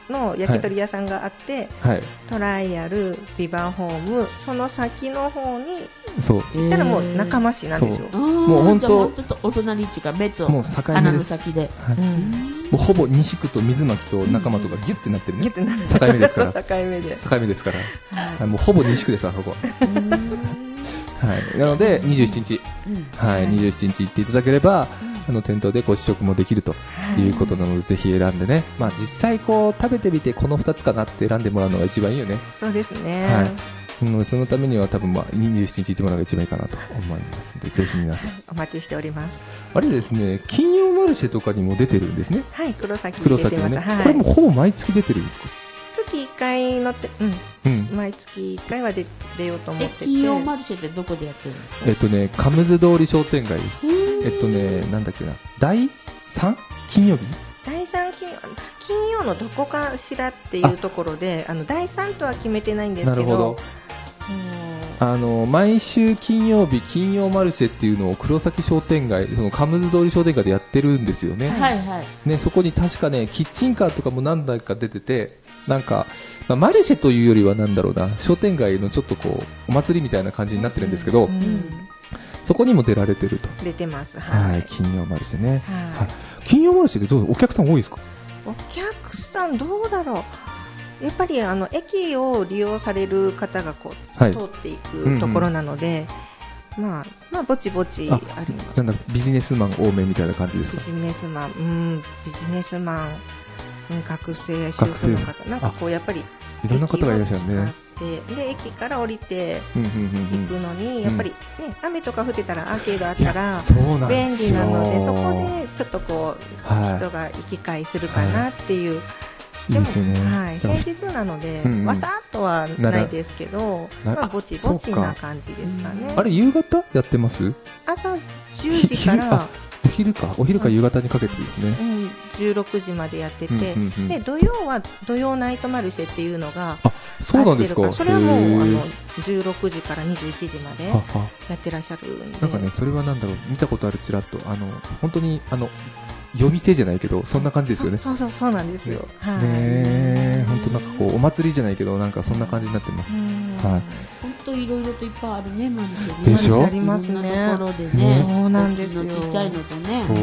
の焼き鳥屋さんがあって、 はい、 トライアル、ビバホーム、その先の方にそう行ったらもう仲間市なんですよ。 もう本当お隣っていうか目と鼻の先で、 もうほぼ西区と水巻と仲間とかギュッてなってるね、境目ですから境目ですから、もうほぼ西区です、あそこは。はい、なので27日、はい、27日行っていただければ、店頭でご試食もできるということなので、ぜひ選んでね、まあ、実際こう食べてみてこの2つかなって選んでもらうのが一番いいよね。 そうですね、 はい、そのためには多分まあ27日行ってもらうのが一番いいかなと思いますので、ぜひ皆さんお待ちしております。 あれですね、金曜マルシェとかにも出てるんですね。 はい、黒崎に出てます、 ね、はい、これもほぼ毎月出てるんですか？ 月1回のって、毎月1回は出ようと思ってて。 金曜マルシェってどこでやってるんですか？ カムズ通り商店街です。なんだっけな、第3金曜日、 第3金曜のどこかしらっていうところで、第3とは決めてないんですけど、なるほど、毎週金曜日金曜マルシェっていうのを黒崎商店街、そのカムズ通り商店街でやってるんですよね。 はいはい、 ね、そこに確かねキッチンカーとかも何台か出てて、なんか、マルシェというよりはなんだろうな、商店街のちょっとこうお祭りみたいな感じになってるんですけど、そこにも出られてると。 出てます、 はい、金曜マルシェね、はい、金曜マルシェでどうお客さん多いですか？ お客さんどうだろう、やっぱり駅を利用される方がこう、通っていくところなので、まあぼちぼちあります。 なんだビジネスマン多めみたいな感じですか？ ビジネスマン、学生、主婦の方、なんかこうやっぱりいろんな方がいらっしゃるね。 で駅から降りて行くのに、やっぱりね、雨とか降ってたらアーケードあったら便利なので、そこでちょっとこう、人が行き交いするかなっていう。でも、平日なのでわさっとはないですけど、ぼちぼちな感じですかね。 あれ夕方やってます？ 朝10時からお昼か夕方にかけてですね、 16時までやってて、で土曜は土曜ナイトマルシェっていうのが、 そうなんですか。 それはもう16時から21時までやってらっしゃるんで、 なんかね、それはなんだろう、見たことある、ちらっと本当に夜店じゃないけどそんな感じですよね。 そうなんですよ。 ね、本当なんかこうお祭りじゃないけど、なんかそんな感じになってます。 本当いろいろといっぱいあるね、マルシェでしょ。 ありますね。 ところでね、 そうなんですよ。 ちっちゃいのとね。 そう、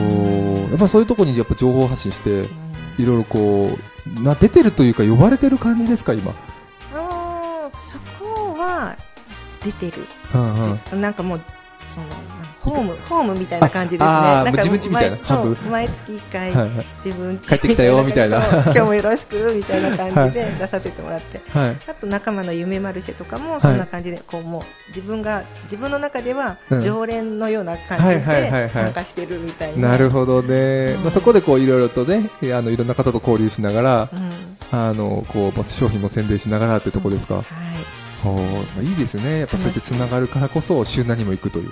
やっぱそういうところにやっぱ情報発信して、いろいろこう出てるというか呼ばれてる感じですか今？ そこは出てる。なんかもうそのホームみたいな感じですね。なんか自分家みたいな。 毎月1回自分家帰ってきたよみたいな、 今日もよろしくみたいな感じで出させてもらって、あと仲間の夢マルシェとかもそんな感じで、こうもう自分の中では常連のような感じで参加してるみたいな。 なるほどね。そこでこういろいろとね、いろんな方と交流しながら、こう商品も宣伝しながらってとこですか？いいですね。やっぱそうやってつながるからこそ週何も行くという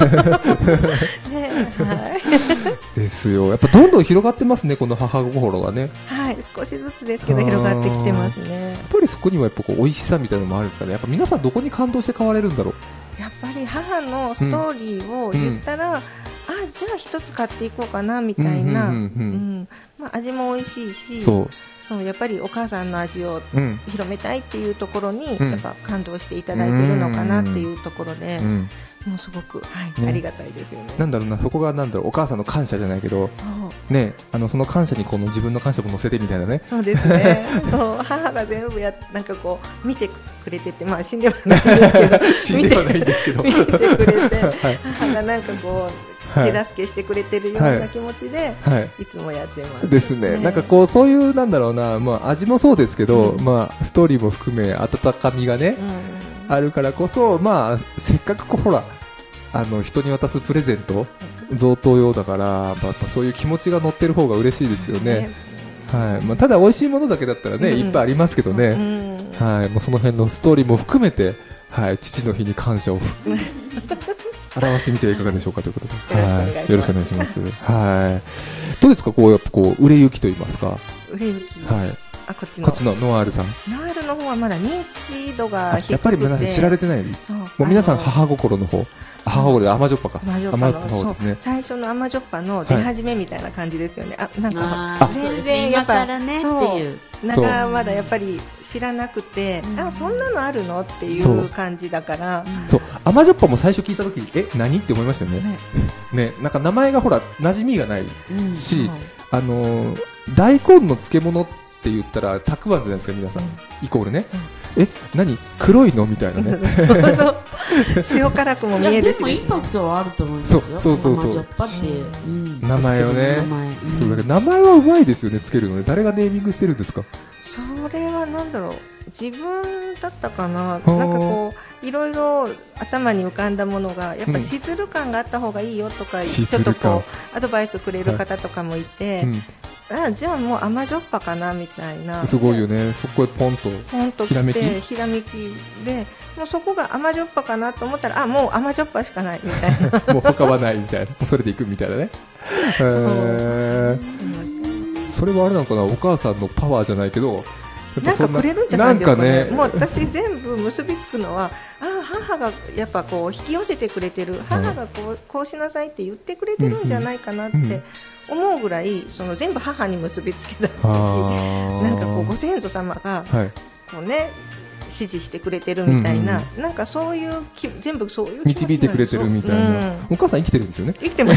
ですよ。やっぱどんどん広がってますね、この母心がね。 はい、少しずつですけど広がってきてますね。 やっぱりそこにはやっぱこう美味しさみたいなのもあるんですかね。やっぱ皆さんどこに感動して買われるんだろう。 やっぱり母のストーリーを言ったら、じゃあ一つ買っていこうかなみたいな、味も美味しいし、そうやっぱりお母さんの味を広めたいっていうところに、やっぱ感動していただいているのかなっていうところで、もうすごく、ありがたいですよね。 なんだろうな、そこがなんだろう、お母さんの感謝じゃないけど、ね、その感謝にこの自分の感謝も乗せてみたいなね。 そうですね。そう、母が全部なんかこう見てくれてて、まあ死んではないんですけど、 死んではないんですけど、 見てくれて、母がなんかこう。手助けしてくれてるような気持ちで、いつもやってますですね。なんかこうそういうなんだろうな、味もそうですけど、ストーリーも含め温かみがね、あるからこそ、せっかくほら人に渡すプレゼント贈答用だから、やっぱそういう気持ちが乗ってる方が嬉しいですよね。ただ美味しいものだけだったらね、いっぱいありますけどね。もうその辺のストーリーも含めて、父の日に感謝を表してみてはいかがでしょうかということで、よろしくお願いします。どうですか、こうやっぱこう売れ行きと言いますか。 売れ行き。 こっちのノワールさん。 ノワールの方はまだ認知度が低くて、 やっぱりまだ知られてない。もう皆さん母心の方、母心で甘じょっぱか。 甘じょっぱの方ですね。最初の甘じょっぱの出始めみたいな感じですよね。なんか全然やっぱそうまだやっぱり知らなくて、そんなのあるのっていう感じだから。 そう甘じょっぱも最初聞いた時何って思いましたよね。ね、なんか名前がほら馴染みがないし、大根の漬物って言ったらたくあんじゃないですか皆さん、イコールね。何黒いのみたいなね。 塩辛くも見えるし、 でもインパクトはあると思いますよ。 そう名前をね、そうだけど名前はうまいですよね、つけるのね。誰がネーミングしてるんですか？ それはなんだろう、自分だったかな。なんかこういろいろ頭に浮かんだものがやっぱしずる感があった方がいいよとか、ちょっとこうアドバイスくれる方とかもいて、じゃあもう甘じょっぱかなみたいな。 すごいよね。そこへポンとひらめきで、もうそこが甘じょっぱかなと思ったら、もう甘じょっぱしかないみたいな。 もう他はないみたいな。それでいくみたいなね。それはあれなのかな、お母さんのパワーじゃないけど、 なんかくれるんじゃないですかね。もう私全部結びつくのは、母がやっぱこう引き寄せてくれてる、母がこうしなさいって言ってくれてるんじゃないかなって思うぐらい、その全部母に結びつけたり、なんかこうご先祖様がこうね指示してくれてるみたいな、なんかそういう全部そういう導いてくれてるみたいな。お母さん生きてるんですよね。 生きてます。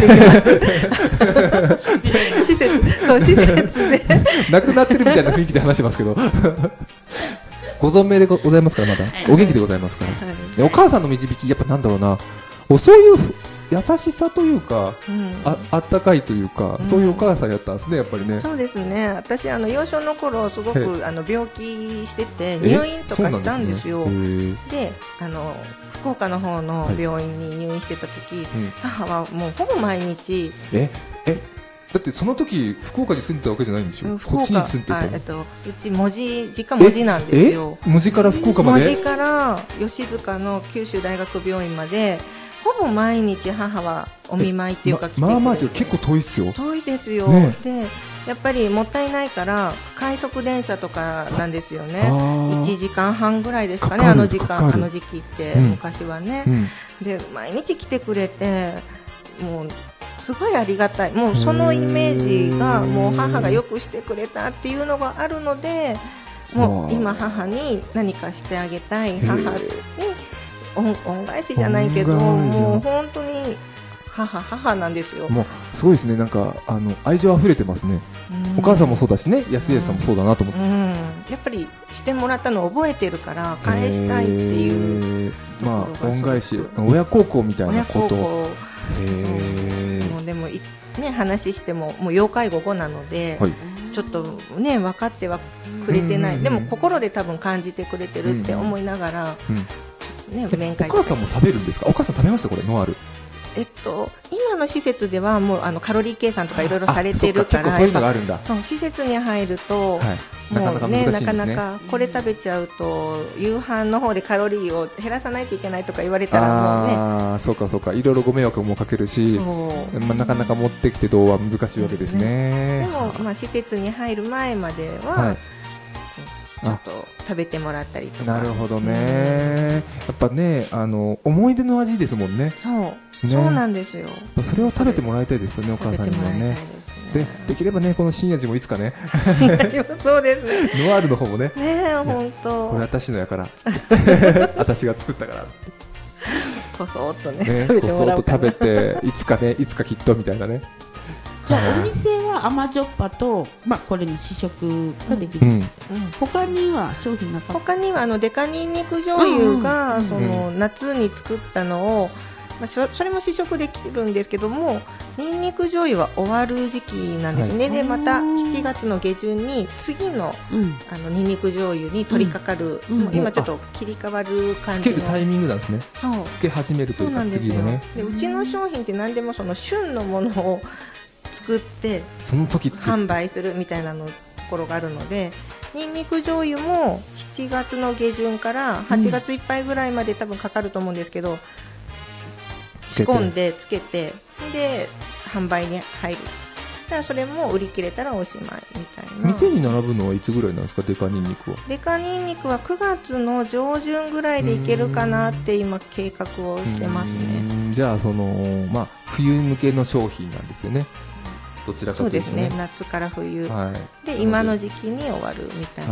施設で亡くなってるみたいな雰囲気で話してますけど、ご存命でございますから、まだお元気でございますから。お母さんの導き、やっぱなんだろうな、そういう優しさというか、あったかいというか、そういうお母さんやったんですね、やっぱりね。 そうですね。私幼少の頃すごく病気してて入院とかしたんですよ。で福岡の方の病院に入院してた時、母はもうほぼ毎日。 だってその時福岡に住んでたわけじゃないんでしょ。こっちに住んでた。 うち実家門司なんですよ。 門司から福岡まで。 門司から吉塚の九州大学病院まで。ほぼ毎日母はお見舞いっていうか来てくれて、 まあ結構遠いですよ。 遠いですよ。でやっぱりもったいないから快速電車とかなんですよね。1時間半ぐらいですかね、あの時期って昔はね。で毎日来てくれて、もうすごいありがたい。もうそのイメージがもう母がよくしてくれたっていうのがあるので、もう今母に何かしてあげたい、母に恩返しじゃないけど、もう本当に母なんですよ。 もうすごいですね。なんか愛情あふれてますね。お母さんもそうだしね、安江さんもそうだなと思って。 やっぱりしてもらったのを覚えてるから返したいっていう、 恩返し、親孝行みたいなこと。 でもね、話してももう要介護5なので、ちょっとね分かってはくれてない。でも心で多分感じてくれてるって思いながら。 お母さんも食べるんですか？お母さん食べましたこれノアール。 今の施設ではもうカロリー計算とかいろいろされてるから、 そういうのがあるんだ。 そう施設に入ると、もうねなかなかこれ食べちゃうと夕飯の方でカロリーを減らさないといけないとか言われたらもうね。 そうかいろいろご迷惑もかけるし、なかなか持ってきてどうは難しいわけですね。 でも施設に入る前までは。ちょっと食べてもらったりとか。 なるほどね。やっぱね思い出の味ですもんね。 そうなんですよ。 それを食べてもらいたいですよね、お母さんにもね。できればねこの深夜寺もいつかね。 そうですね。 ノアールの方もね。 本当。 これ私のやから。私が作ったから。 こそっとね食べてもらおうかな。 こそっと食べていつかきっとみたいなね。 じゃあお店は甘じょっぱと、これの試食ができる。他には商品が他にはデカニンニク醤油がその夏に作ったのを、それも試食できるんですけども、ニンニク醤油は終わる時期なんですね。でまた7月の下旬に次のニンニク醤油に取り掛かる。今ちょっと切り替わる感じの。 つけるタイミングなんですね。つけ始めるというか次のね。 でうちの商品って何でもその旬のものを作ってその時販売するみたいなところがあるので、ニンニク醤油も7月の下旬から8月いっぱいぐらいまで多分かかると思うんですけど、仕込んでつけてで販売に入るだそれも売り切れたらおしまいみたいな。 店に並ぶのはいつぐらいなんですか、デカニンニクは。 デカニンニクは9月の上旬ぐらいでいけるかなって今計画をしてますね。 じゃあ冬向けの商品なんですよね、どちらかというとね。 そうですね、夏から冬、 はい、 で今の時期に終わるみたいな